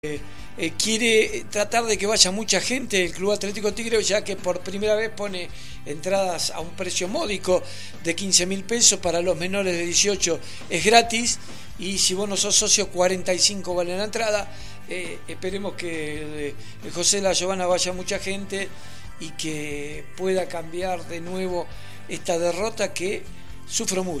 quiere tratar de que vaya mucha gente el Club Atlético Tigre, ya que por primera vez pone entradas a un precio módico de 15.000 pesos. Para los menores de 18 es gratis, y si vos no sos socio, 45 vale la entrada. Esperemos que el José La Giovana vaya mucha gente y que pueda cambiar de nuevo esta derrota que sufro mucho.